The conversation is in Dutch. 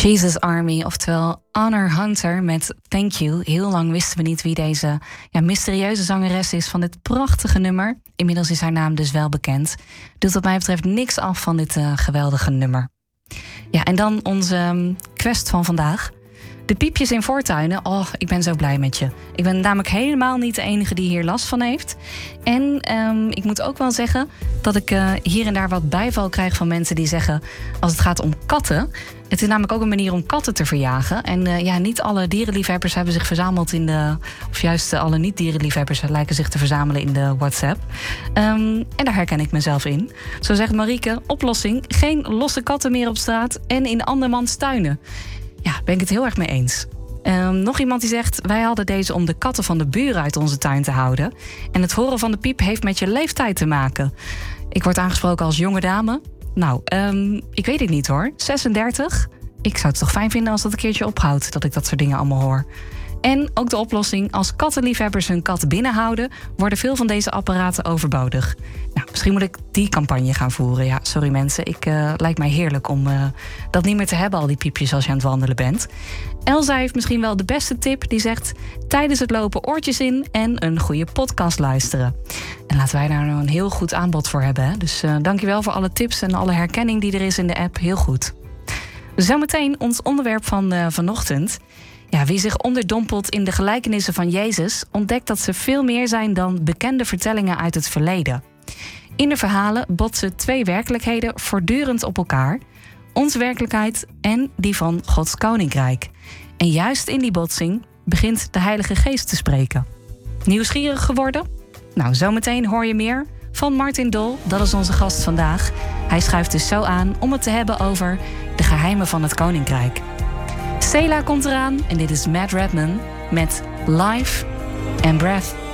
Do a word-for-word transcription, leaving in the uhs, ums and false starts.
Jesus Army, oftewel Honor Hunter met Thank You. Heel lang wisten we niet wie deze ja, mysterieuze zangeres is van dit prachtige nummer. Inmiddels is haar naam dus wel bekend. Doet wat mij betreft niks af van dit uh, geweldige nummer. Ja, en dan onze um, quest van vandaag. De piepjes in voortuinen. Oh, ik ben zo blij met je. Ik ben namelijk helemaal niet de enige die hier last van heeft. En um, ik moet ook wel zeggen dat ik uh, hier en daar wat bijval krijg van mensen die zeggen, als het gaat om katten. Het is namelijk ook een manier om katten te verjagen. En uh, ja, niet alle dierenliefhebbers hebben zich verzameld in de, of juist uh, alle niet-dierenliefhebbers lijken zich te verzamelen in de WhatsApp. Um, en daar herken ik mezelf in. Zo zegt Marieke, oplossing: geen losse katten meer op straat en in andermans tuinen. Ja, ben ik het heel erg mee eens. Um, nog iemand die zegt, wij hadden deze om de katten van de buren uit onze tuin te houden. En het horen van de piep heeft met je leeftijd te maken. Ik word aangesproken als jonge dame. Nou, um, ik weet het niet hoor. zesendertig? Ik zou het toch fijn vinden als dat een keertje ophoudt, dat ik dat soort dingen allemaal hoor. En ook de oplossing: als kattenliefhebbers hun kat binnenhouden, worden veel van deze apparaten overbodig. Nou, misschien moet ik die campagne gaan voeren. Ja, sorry mensen, ik uh, lijkt mij heerlijk om uh, dat niet meer te hebben, al die piepjes als je aan het wandelen bent. Elsa heeft misschien wel de beste tip. Die zegt, tijdens het lopen oortjes in en een goede podcast luisteren. En laten wij daar nou een heel goed aanbod voor hebben. Hè? Dus uh, dankjewel voor alle tips en alle herkenning die er is in de app. Heel goed. Zometeen ons onderwerp van uh, vanochtend. Ja, wie zich onderdompelt in de gelijkenissen van Jezus ontdekt dat ze veel meer zijn dan bekende vertellingen uit het verleden. In de verhalen botsen twee werkelijkheden voortdurend op elkaar: onze werkelijkheid en die van Gods koninkrijk. En juist in die botsing begint de Heilige Geest te spreken. Nieuwsgierig geworden? Nou, zometeen hoor je meer van Martin Dol. Dat is onze gast vandaag. Hij schuift dus zo aan om het te hebben over de geheimen van het koninkrijk. Sela komt eraan en dit is Matt Redman met Life and Breath.